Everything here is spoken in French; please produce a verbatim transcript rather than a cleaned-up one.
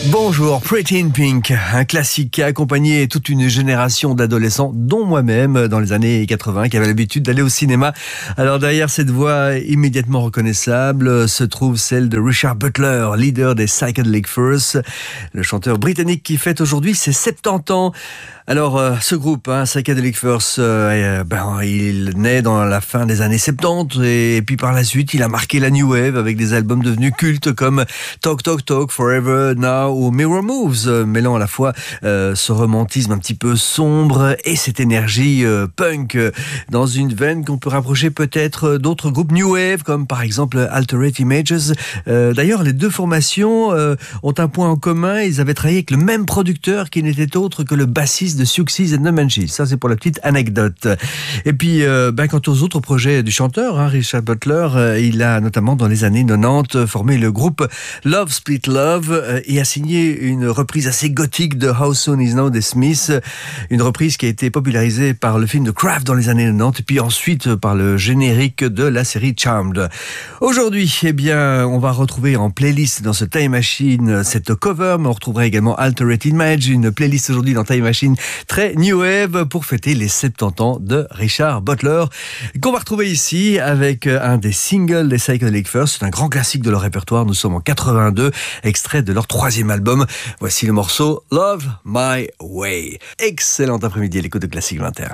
Bonjour, Pretty in Pink, un classique qui a accompagné toute une génération d'adolescents, dont moi-même, dans les années quatre-vingts, qui avait l'habitude d'aller au cinéma. Alors derrière cette voix immédiatement reconnaissable se trouve celle de Richard Butler, leader des Psychedelic Furs, le chanteur britannique qui fête aujourd'hui ses soixante-dix ans. Alors euh, ce groupe, hein, Psychedelic Furs, euh, ben, il naît dans la fin des années soixante-dix et, et puis par la suite il a marqué la New Wave avec des albums devenus cultes comme Talk Talk Talk, Forever Now ou Mirror Moves, euh, mêlant à la fois euh, ce romantisme un petit peu sombre et cette énergie euh, punk euh, dans une veine qu'on peut rapprocher peut-être d'autres groupes New Wave comme par exemple Altered Images. Euh, d'ailleurs les deux formations euh, ont un point en commun, ils avaient travaillé avec le même producteur qui n'était autre que le bassiste de Siouxsie and the Banshees. Ça, c'est pour la petite anecdote. Et puis, euh, ben, quant aux autres projets du chanteur, hein, Richard Butler, euh, il a notamment dans les années quatre-vingt-dix formé le groupe Love Split Love euh, et a signé une reprise assez gothique de How Soon Is Now des Smiths, une reprise qui a été popularisée par le film de Craft dans les années quatre-vingt-dix et puis ensuite par le générique de la série Charmed. Aujourd'hui, eh bien, on va retrouver en playlist dans ce Time Machine cette cover, mais on retrouvera également Altered Image, une playlist aujourd'hui dans Time Machine très New Wave pour fêter les soixante-dix ans de Richard Butler, qu'on va retrouver ici avec un des singles des Psychedelic Furs. C'est un grand classique de leur répertoire. Nous sommes en quatre-vingt-deux, extrait de leur troisième album. Voici le morceau Love My Way. Excellent après-midi à l'écoute de Classique vingt et un.